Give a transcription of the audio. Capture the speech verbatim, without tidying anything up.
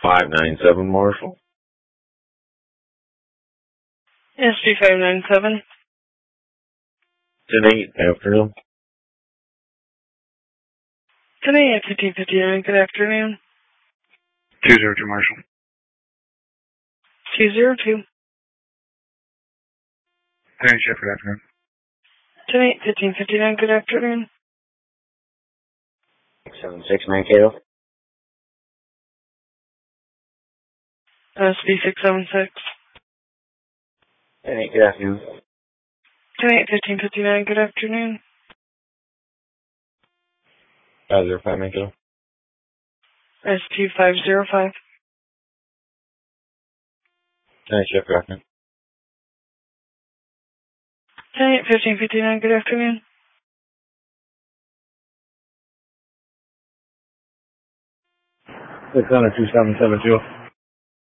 five nine seven Marshall. S P five nine seven. ten eight, afternoon. ten eight at fifteen fifty-nine, good afternoon. two zero two Marshall. two zero two. ten eight Chef, good afternoon. ten eight fifteen fifty-nine, good afternoon. seven six Mankato. S P six seven six. ten eight, good afternoon. ten eight fifteen fifty-nine, good afternoon. five zero five Mankato. S P five zero five. ten eight Chef, good afternoon. ten eight fifteen fifty-nine, good afternoon. six hundred two seven seven two.